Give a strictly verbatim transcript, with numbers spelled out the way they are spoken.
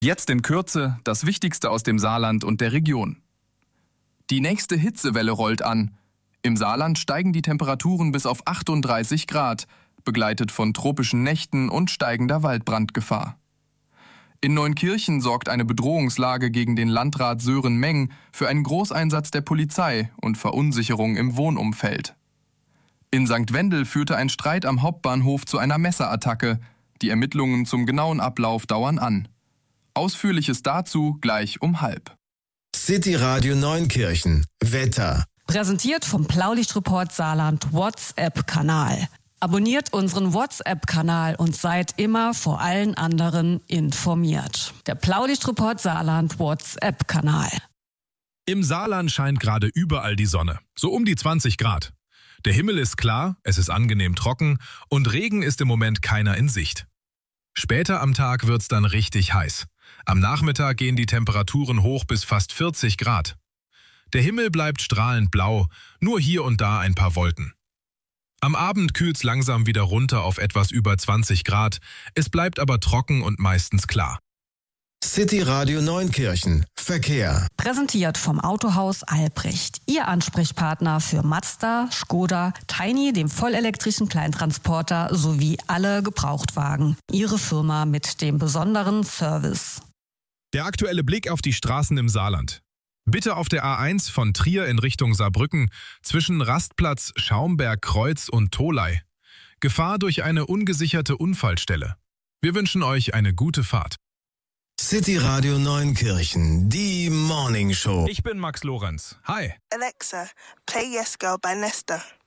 Jetzt in Kürze das Wichtigste aus dem Saarland und der Region. Die nächste Hitzewelle rollt an. Im Saarland steigen die Temperaturen bis auf achtunddreißig Grad, begleitet von tropischen Nächten und steigender Waldbrandgefahr. In Neunkirchen sorgt eine Bedrohungslage gegen den Landrat Sören Meng für einen Großeinsatz der Polizei und Verunsicherung im Wohnumfeld. In Sankt Wendel führte ein Streit am Hauptbahnhof zu einer Messerattacke. Die Ermittlungen zum genauen Ablauf dauern an. Ausführliches dazu gleich um halb. City Radio Neunkirchen. Wetter. Präsentiert vom Blaulichtreport Saarland WhatsApp-Kanal. Abonniert unseren WhatsApp-Kanal und seid immer vor allen anderen informiert. Der Blaulichtreport Saarland WhatsApp-Kanal. Im Saarland scheint gerade überall die Sonne, so um die zwanzig Grad. Der Himmel ist klar, es ist angenehm trocken und Regen ist im Moment keiner in Sicht. Später am Tag wird's dann richtig heiß. Am Nachmittag gehen die Temperaturen hoch bis fast vierzig Grad. Der Himmel bleibt strahlend blau, nur hier und da ein paar Wolken. Am Abend kühlt's langsam wieder runter auf etwas über zwanzig Grad, es bleibt aber trocken und meistens klar. City Radio Neunkirchen. Verkehr. Präsentiert vom Autohaus Albrecht. Ihr Ansprechpartner für Mazda, Skoda, Tiny, dem vollelektrischen Kleintransporter sowie alle Gebrauchtwagen. Ihre Firma mit dem besonderen Service. Der aktuelle Blick auf die Straßen im Saarland. Bitte auf der A eins von Trier in Richtung Saarbrücken zwischen Rastplatz Schaumberg-Kreuz und Tholey. Gefahr durch eine ungesicherte Unfallstelle. Wir wünschen euch eine gute Fahrt. City Radio Neunkirchen, die Morning Show. Ich bin Max Lorenz. Hi. Alexa, play Yes Girl by Nesta.